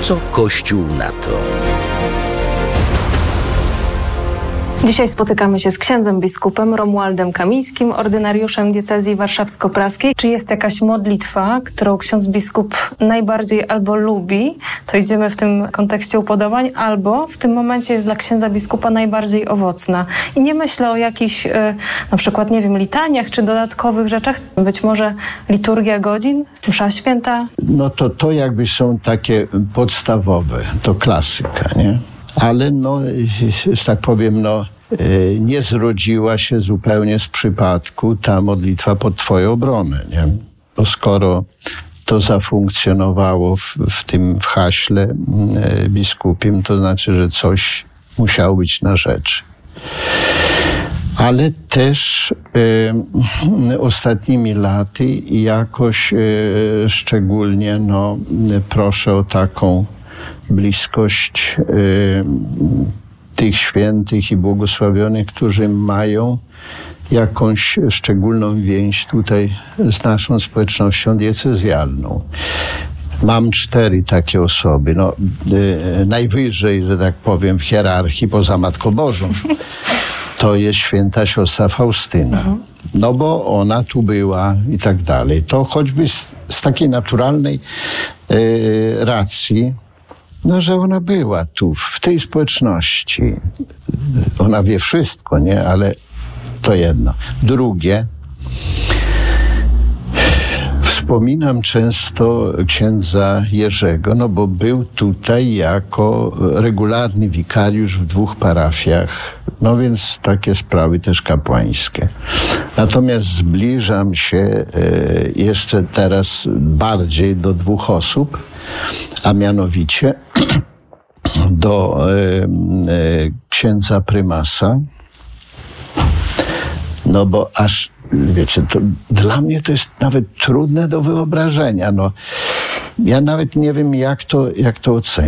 Co Kościół na to? Dzisiaj spotykamy się z księdzem biskupem Romualdem Kamińskim, ordynariuszem diecezji warszawsko-praskiej. Czy jest jakaś modlitwa, którą ksiądz biskup najbardziej albo lubi, to idziemy w tym kontekście upodobań, albo w tym momencie jest dla księdza biskupa najbardziej owocna? I nie myślę o jakichś, na przykład, nie wiem, litaniach czy dodatkowych rzeczach. Być może liturgia godzin, msza święta? No to jakby są takie podstawowe, to klasyka, nie? Ale że tak powiem, nie zrodziła się zupełnie z przypadku ta modlitwa pod Twoją obronę, nie? Bo skoro to zafunkcjonowało w haśle biskupim, to znaczy, że coś musiało być na rzeczy. Ale też ostatnimi laty jakoś szczególnie proszę o taką bliskość tych świętych i błogosławionych, którzy mają jakąś szczególną więź tutaj z naszą społecznością diecezjalną. Mam 4 takie osoby. Najwyżej, że tak powiem, w hierarchii poza Matką Bożą to jest święta siostra Faustyna. Bo ona tu była i tak dalej. To choćby z takiej naturalnej racji, że ona była tu, w tej społeczności. Ona wie wszystko, nie? Ale to jedno. Drugie, wspominam często księdza Jerzego, bo był tutaj jako regularny wikariusz w 2 parafiach, więc takie sprawy też kapłańskie. Natomiast zbliżam się jeszcze teraz bardziej do 2 osób, a mianowicie do księdza prymasa, bo aż, wiecie, to dla mnie to jest nawet trudne do wyobrażenia. Ja nawet nie wiem, jak to ocenić.